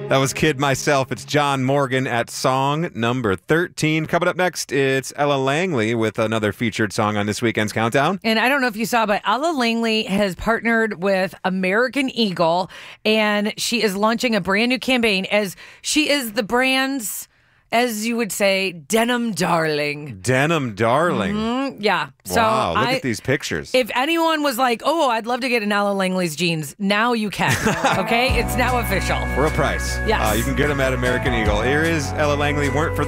That was Kid Myself. It's John Morgan at song number 13. Coming up next, it's Ella Langley with another featured song on this weekend's Countdown. And I don't know if you saw, but Ella Langley has partnered with American Eagle, and she is launching a brand new campaign as she is the brand's, as you would say, denim darling. Denim darling. Mm-hmm. Yeah. Wow, look at these pictures. If anyone was like, oh, I'd love to get an Ella Langley's jeans, now you can. Okay? It's now official. For a price. Yes. You can get them at American Eagle. Here is Ella Langley. Weren't for